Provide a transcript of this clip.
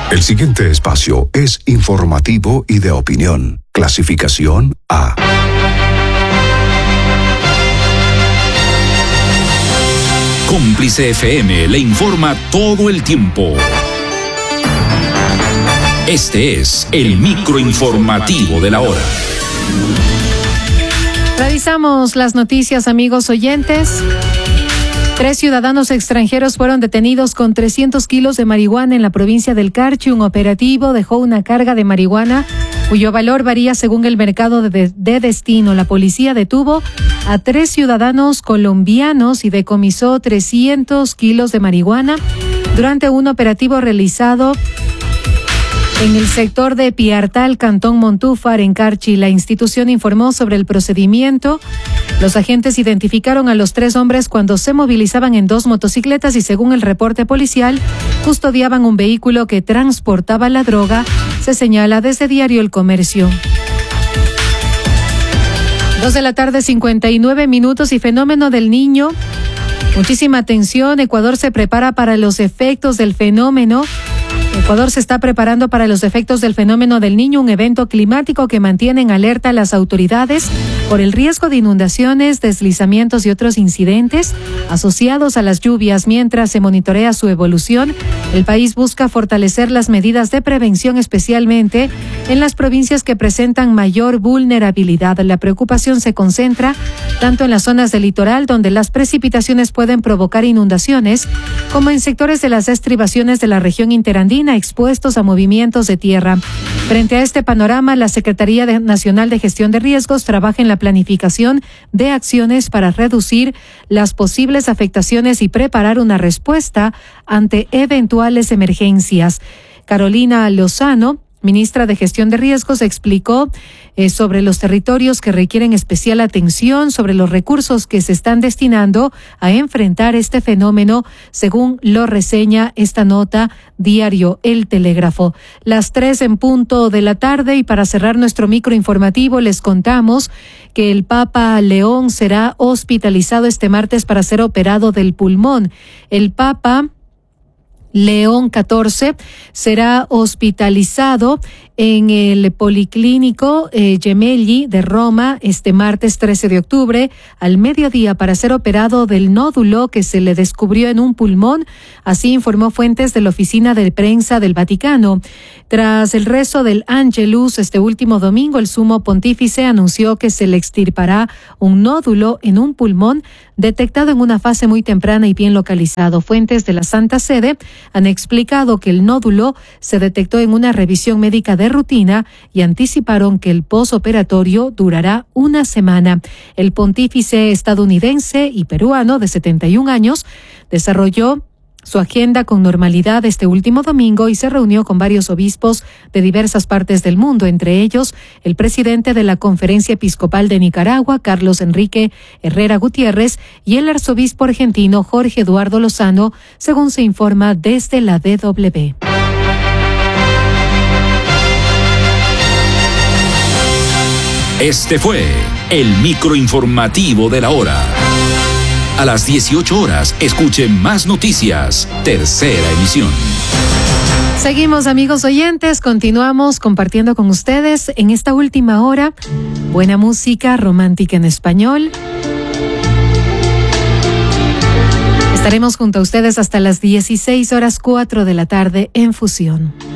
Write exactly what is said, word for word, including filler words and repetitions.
El siguiente espacio es informativo y de opinión. Clasificación A. Cómplice F M le informa todo el tiempo. Este es el microinformativo de la hora. Revisamos las noticias, amigos oyentes. Tres ciudadanos extranjeros fueron detenidos con trescientos kilos de marihuana en la provincia del Carchi. Un operativo dejó una carga de marihuana cuyo valor varía según el mercado de, de destino. La policía detuvo a tres ciudadanos colombianos y decomisó trescientos kilos de marihuana durante un operativo realizado en el sector de Piartal, Cantón Montúfar, en Carchi. La institución informó sobre el procedimiento. Los agentes identificaron a los tres hombres cuando se movilizaban en dos motocicletas y, según el reporte policial, custodiaban un vehículo que transportaba la droga, se señala desde Diario El Comercio. Dos de la tarde, cincuenta y nueve minutos, y fenómeno del Niño. Muchísima atención, Ecuador se prepara para los efectos del fenómeno. Ecuador se está preparando para los efectos del fenómeno del Niño, un evento climático que mantiene en alerta a las autoridades por el riesgo de inundaciones, deslizamientos y otros incidentes asociados a las lluvias. Mientras se monitorea su evolución, el país busca fortalecer las medidas de prevención, especialmente en las provincias que presentan mayor vulnerabilidad. La preocupación se concentra tanto en las zonas del litoral, donde las precipitaciones pueden provocar inundaciones, como en sectores de las estribaciones de la región interandina expuestos a movimientos de tierra. Frente a este panorama, la Secretaría de Nacional de Gestión de Riesgos trabaja en la planificación de acciones para reducir las posibles afectaciones y preparar una respuesta ante eventuales emergencias. Carolina Lozano, ministra de Gestión de Riesgos, explicó eh, sobre los territorios que requieren especial atención, sobre los recursos que se están destinando a enfrentar este fenómeno, según lo reseña esta nota Diario El Telégrafo. Las tres en punto de la tarde, y para cerrar nuestro microinformativo les contamos que el Papa León será hospitalizado este martes para ser operado del pulmón. El Papa León catorce será hospitalizado en el Policlínico eh, Gemelli de Roma este martes trece de octubre al mediodía para ser operado del nódulo que se le descubrió en un pulmón. Así informó fuentes de la oficina de prensa del Vaticano. Tras el rezo del Ángelus este último domingo, el sumo pontífice anunció que se le extirpará un nódulo en un pulmón detectado en una fase muy temprana y bien localizado. Fuentes de la Santa Sede han explicado que el nódulo se detectó en una revisión médica de rutina y anticiparon que el posoperatorio durará una semana. El pontífice estadounidense y peruano de setenta y un años desarrolló su agenda con normalidad este último domingo y se reunió con varios obispos de diversas partes del mundo, entre ellos el presidente de la Conferencia Episcopal de Nicaragua, Carlos Enrique Herrera Gutiérrez, y el arzobispo argentino Jorge Eduardo Lozano, según se informa desde la D W. Este fue el microinformativo de la hora. A las dieciocho horas, escuche más noticias. Tercera emisión. Seguimos, amigos oyentes, continuamos compartiendo con ustedes en esta última hora buena música romántica en español. Estaremos junto a ustedes hasta las dieciséis horas cuatro de la tarde en Fusión.